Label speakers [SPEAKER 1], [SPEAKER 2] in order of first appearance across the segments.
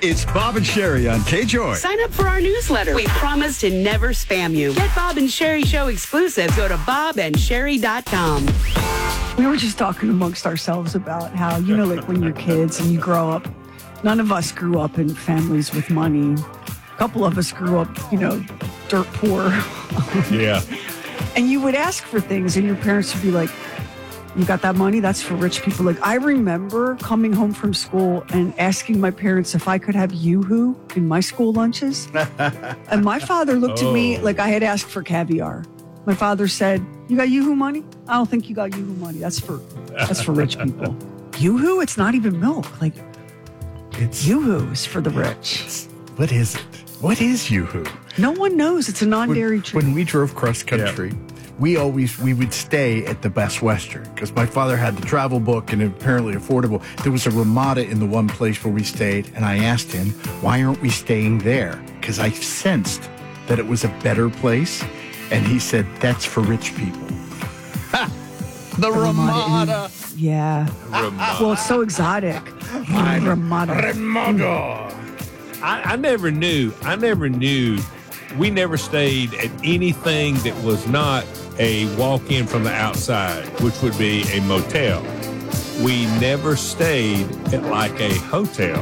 [SPEAKER 1] It's Bob and Sherry on KJOY.
[SPEAKER 2] Sign up for our newsletter. We promise to never spam you. Get Bob and Sherry Show exclusives. Go to bobandsherry.com.
[SPEAKER 3] We were just talking amongst ourselves about how, like when you're kids and you grow up, none of us grew up in families with money. A couple of us grew up, dirt poor.
[SPEAKER 4] Yeah.
[SPEAKER 3] And you would ask for things and your parents would be like, you got that money? That's for rich people. Like, I remember coming home from school and asking my parents if I could have Yoo-hoo in my school lunches. And my father looked at me like I had asked for caviar. My father said, you got Yoo-hoo money? I don't think you got Yoo-hoo money. That's for rich people. Yoo-hoo? It's not even milk. Like, Yoo-hoo is for the rich.
[SPEAKER 1] What is it? What is Yoo-hoo?
[SPEAKER 3] No one knows. It's a non-dairy treat.
[SPEAKER 1] When we drove cross country, we would stay at the Best Western because my father had the travel book and apparently affordable. There was a Ramada in the one place where we stayed, and I asked him, why aren't we staying there? Because I sensed that it was a better place, and he said, that's for rich people. The Ramada.
[SPEAKER 3] Yeah.
[SPEAKER 4] Ramada.
[SPEAKER 3] Well, it's so exotic. Ramada.
[SPEAKER 1] Ramada.
[SPEAKER 4] I never knew. We never stayed at anything that was not a walk-in from the outside, which would be a motel. We never stayed at like a hotel.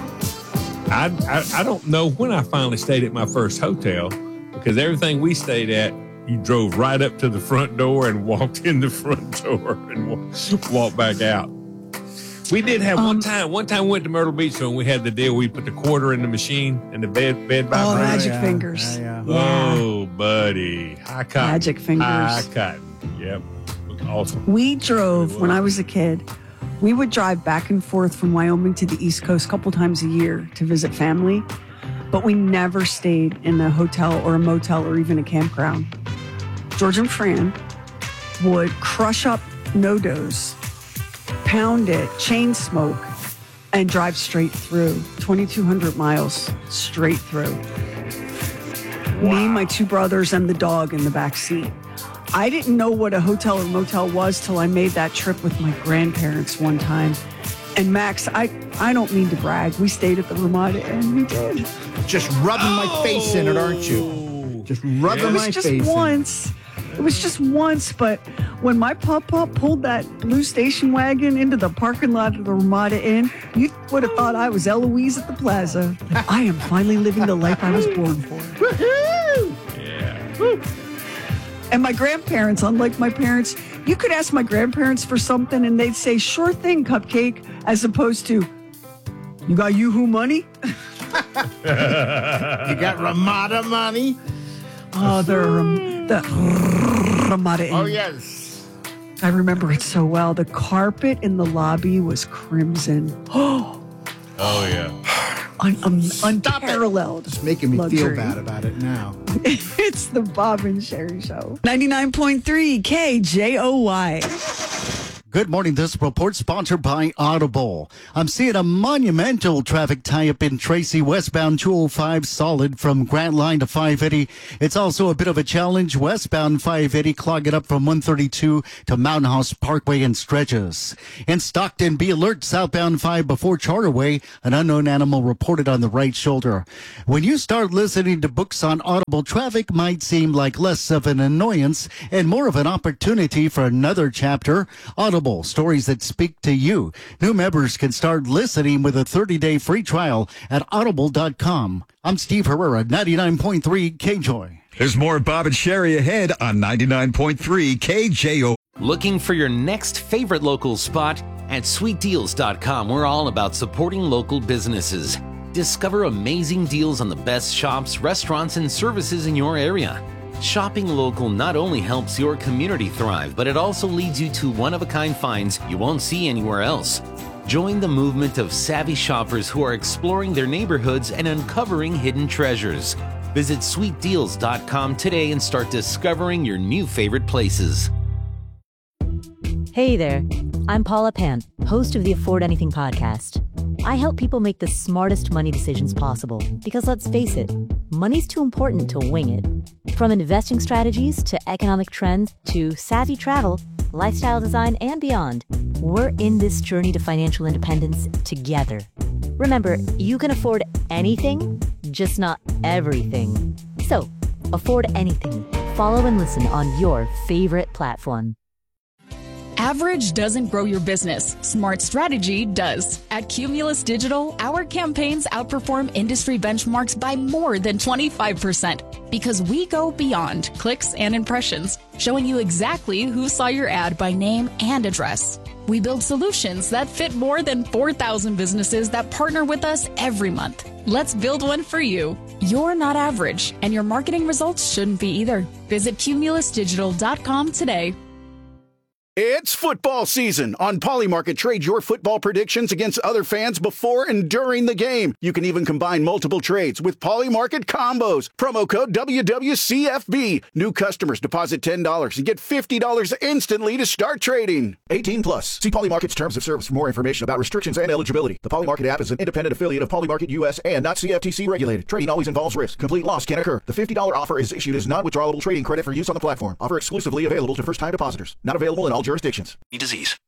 [SPEAKER 4] I don't know when I finally stayed at my first hotel because everything we stayed at, you drove right up to the front door and walked in the front door and walked back out. We did have one time we went to Myrtle Beach and we had the deal. We put the quarter in the machine and the bed vibrator.
[SPEAKER 3] Oh, Magic Fingers.
[SPEAKER 1] Yeah.
[SPEAKER 4] Oh, buddy. High cotton.
[SPEAKER 3] Magic Fingers.
[SPEAKER 4] High cotton. Yep. Awesome.
[SPEAKER 3] We drove, when I was a kid, we would drive back and forth from Wyoming to the East Coast a couple times a year to visit family, but we never stayed in a hotel or a motel or even a campground. George and Fran would crush up no-dos, pound it, chain smoke, and drive straight through. 2,200 miles straight through. Wow. Me, my two brothers, and the dog in the back seat. I didn't know what a hotel or motel was till I made that trip with my grandparents one time. And Max, I don't mean to brag. We stayed at the Ramada and we did.
[SPEAKER 1] Just rubbing my face in it, aren't you? Just rubbing my face in it.
[SPEAKER 3] It was just once, but when my papa pulled that blue station wagon into the parking lot of the Ramada Inn, you would have thought I was Eloise at the plaza. Like, I am finally living the life I was born for.
[SPEAKER 4] Woohoo! Yeah. Woo.
[SPEAKER 3] And my grandparents, unlike my parents, you could ask my grandparents for something and they'd say, sure thing, Cupcake, as opposed to, you got Yoo-hoo money?
[SPEAKER 1] You got Ramada money?
[SPEAKER 3] Oh, the Ramada Inn.
[SPEAKER 1] Oh, yes.
[SPEAKER 3] I remember it so well. The carpet in the lobby was crimson.
[SPEAKER 4] Oh, yeah.
[SPEAKER 3] Unparalleled.
[SPEAKER 1] It's making me
[SPEAKER 3] luxury.
[SPEAKER 1] feel bad about it now.
[SPEAKER 3] It's the Bob and Sherry Show. 99.3 KJOY.
[SPEAKER 5] Good morning. This report sponsored by Audible. I'm seeing a monumental traffic tie-up in Tracy, westbound 205 solid from Grant Line to 580. It's also a bit of a challenge. Westbound 580 clogging up from 132 to Mountain House Parkway and stretches. In Stockton, be alert. Southbound 5 before Charterway, an unknown animal reported on the right shoulder. When you start listening to books on Audible, traffic might seem like less of an annoyance and more of an opportunity for another chapter. Audible. Stories that speak to you. New members can start listening with a 30-day free trial at audible.com. I'm Steve Herrera, 99.3 KJOY.
[SPEAKER 1] There's more Bob and Sherry ahead on 99.3 KJO.
[SPEAKER 6] Looking for your next favorite local spot? At sweetdeals.com, we're all about supporting local businesses. Discover amazing deals on the best shops, restaurants, and services in your area. Shopping local not only helps your community thrive, but it also leads you to one-of-a-kind finds you won't see anywhere else. Join the movement of savvy shoppers who are exploring their neighborhoods and uncovering hidden treasures. Visit sweetdeals.com today and start discovering your new favorite places.
[SPEAKER 7] Hey there, I'm Paula Pan, host of the Afford Anything podcast. I help people make the smartest money decisions possible because, let's face it, money's too important to wing it. From investing strategies to economic trends to savvy travel, lifestyle design, and beyond, we're in this journey to financial independence together. Remember, you can afford anything, just not everything. So, afford anything. Follow and listen on your favorite platform.
[SPEAKER 8] Average doesn't grow your business. Smart strategy does. At Cumulus Digital, our campaigns outperform industry benchmarks by more than 25% because we go beyond clicks and impressions, showing you exactly who saw your ad by name and address. We build solutions that fit more than 4,000 businesses that partner with us every month. Let's build one for you. You're not average, and your marketing results shouldn't be either. Visit cumulusdigital.com today.
[SPEAKER 9] It's football season. On Polymarket, trade your football predictions against other fans before and during the game. You can even combine multiple trades with Polymarket combos. Promo code WWCFB. New customers deposit $10 and get $50 instantly to start trading.
[SPEAKER 10] 18 plus. See Polymarket's terms of service for more information about restrictions and eligibility. The Polymarket app is an independent affiliate of Polymarket US and not CFTC regulated. Trading always involves risk. Complete loss can occur. The $50 offer is issued as non-withdrawable trading credit for use on the platform. Offer exclusively available to first-time depositors. Not available in all jurisdictions.
[SPEAKER 11] Disease.